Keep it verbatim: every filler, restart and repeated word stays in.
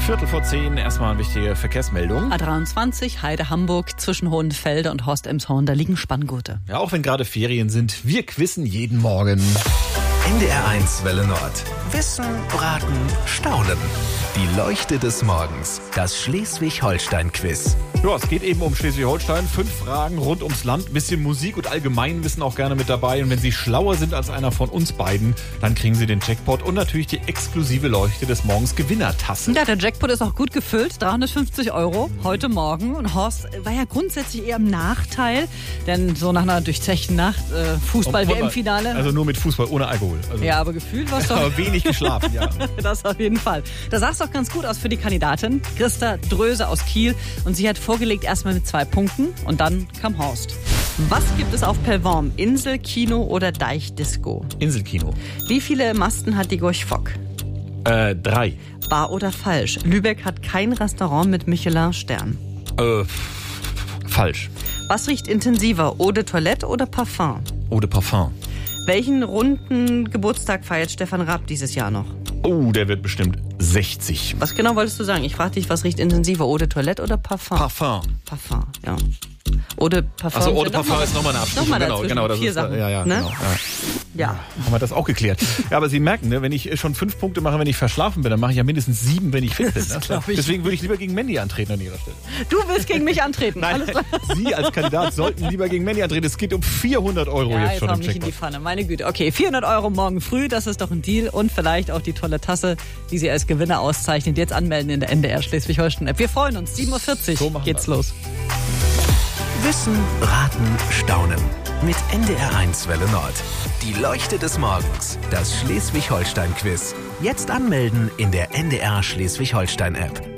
Viertel vor zehn, erstmal eine wichtige Verkehrsmeldung. A dreiundzwanzig, Heide Hamburg, zwischen Hohenfelde und Horst-Emshorn, da liegen Spanngurte. Ja, auch wenn gerade Ferien sind, wir quizzen jeden Morgen. N D R eins Welle Nord. Wissen, Braten, Staunen. Die Leuchte des Morgens. Das Schleswig-Holstein-Quiz. Ja, es geht eben um Schleswig-Holstein. Fünf Fragen rund ums Land. Bisschen Musik und Allgemeinwissen auch gerne mit dabei. Und wenn Sie schlauer sind als einer von uns beiden, dann kriegen Sie den Jackpot und natürlich die exklusive Leuchte des Morgens Gewinnertasse. Ja, der Jackpot ist auch gut gefüllt. dreihundertfünfzig Euro heute Morgen. Und Horst war ja grundsätzlich eher im Nachteil. Denn so nach einer durchzechten Nacht, äh, Fußball-W M-Finale. Also nur mit Fußball, ohne Alkohol. Also ja, aber gefühlt war es doch... aber wenig geschlafen, ja. Das auf jeden Fall. Da sah es doch ganz gut aus für die Kandidatin. Christa Dröse aus Kiel. Und sie hat vorgelegt erstmal mit zwei Punkten. Und dann kam Horst. Was gibt es auf Pelvorm? Insel, Kino oder Deichdisco? Inselkino. Wie viele Masten hat die Gorch Fock? Äh, drei. Wahr oder falsch? Lübeck hat kein Restaurant mit Michelin-Stern. Äh, falsch. Was riecht intensiver? Eau de Toilette oder Parfum? Eau de Parfum. Welchen runden Geburtstag feiert Stefan Raab dieses Jahr noch? Oh, der wird bestimmt sechzig. Was genau wolltest du sagen? Ich frage dich, was riecht intensiver? Eau de Toilette oder Parfum? Parfum. Parfum, ja. Eau de Parfum. Also Eau de Parfum ist nochmal eine Abstufung. Nochmal Genau, genau, das Vier ist, Sachen, ja, ja, ne? genau, ja. Ja. Haben wir das auch geklärt. Ja, aber Sie merken, ne, wenn ich schon fünf Punkte mache, wenn ich verschlafen bin, dann mache ich ja mindestens sieben, wenn ich fit bin. Das Ne? ich. Deswegen würde ich lieber gegen Mandy antreten an Ihrer Stelle. Du willst gegen mich antreten. Nein, Alles klar. Sie als Kandidat sollten lieber gegen Mandy antreten. Es geht um vierhundert Euro Ja, jetzt jetzt schon hau im mich in die Jackpot. Pfanne. Meine Güte. Okay, vierhundert Euro morgen früh, das ist doch ein Deal. Und vielleicht auch die tolle Tasse, die Sie als Gewinner auszeichnet. Jetzt anmelden in der N D R Schleswig-Holstein-App. Wir freuen uns. sieben Uhr vierzig So machen geht's wir's. los. Wissen, Raten, Staunen. Mit N D R eins Welle Nord. Die Leuchte des Morgens. Das Schleswig-Holstein-Quiz. Jetzt anmelden in der N D R Schleswig-Holstein-App.